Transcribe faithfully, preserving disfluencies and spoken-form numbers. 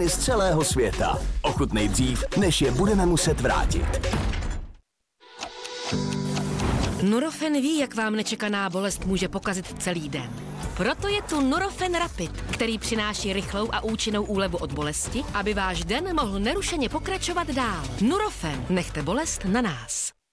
potraviny z celého světa. Ochutnej dřív, než je budeme muset vrátit. Nurofen ví, jak vám nečekaná bolest může pokazit celý den. Proto je tu Nurofen Rapid, který přináší rychlou a účinnou úlevu od bolesti, aby váš den mohl nerušeně pokračovat dál. Nurofen, nechte bolest na nás.